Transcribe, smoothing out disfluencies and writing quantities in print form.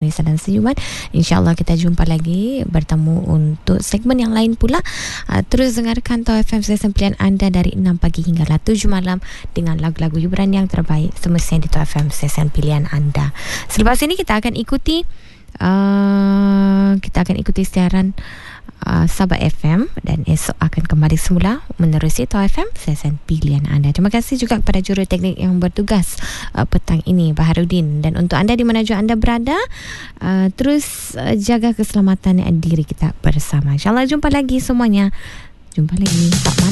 Kisah dan Senyuman. InsyaAllah kita jumpa lagi, bertemu untuk segmen yang lain pula. Terus dengarkan Tau FM, stesen pilihan anda dari 6 pagi hingga 7 malam dengan lagu-lagu hiburan yang terbaik semestinya di Tau FM, stesen pilihan anda. Selepas ini kita akan ikuti siaran Sabah FM dan esok akan kembali semula menerusi Tau FM, stesen pilihan anda. Terima kasih juga kepada juruteknik yang bertugas petang ini, Baharudin. Dan untuk anda di mana jua anda berada, terus jaga keselamatan diri kita bersama. InsyaAllah jumpa lagi semuanya. Jumpa lagi.